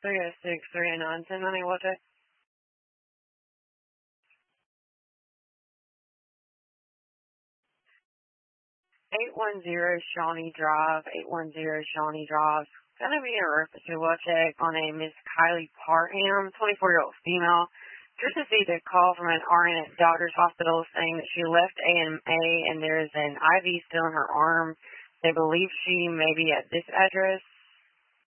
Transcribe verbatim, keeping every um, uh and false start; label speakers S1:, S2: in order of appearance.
S1: three oh six, three oh nine, ten honey, what's it? eight one zero Shawnee Drive, eight one zero Shawnee Drive. Gonna be a reference check on a Miss Kylie Parham, twenty-four-year-old female. Just received a call from an R N at Doctor's Hospital saying that she left A M A and there's an I V still in her arm. They believe she may be at this address.